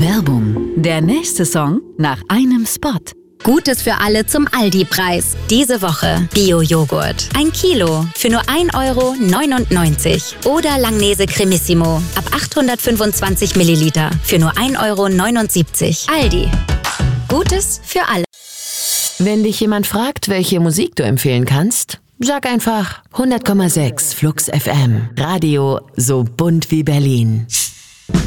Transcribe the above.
Werbung. Der nächste Song nach einem Spot. Gutes für alle zum Aldi-Preis. Diese Woche Bio-Joghurt. 1 Kilo für nur 1,99 € Oder Langnese Cremissimo ab 825 Milliliter für nur 1,79 €. Aldi. Gutes für alle. Wenn dich jemand fragt, welche Musik du empfehlen kannst, sag einfach 100,6 Flux FM. Radio so bunt wie Berlin.